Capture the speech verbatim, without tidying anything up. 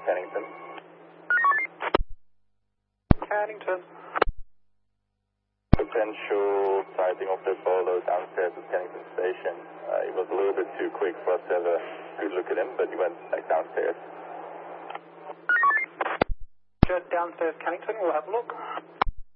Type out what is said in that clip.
Cannington. Cannington. Potential sighting of the bolo downstairs at Cannington Station. Uh, it was a little bit too quick for us to have a good look at him, but he went back downstairs. Jet downstairs Cannington, we'll have a look.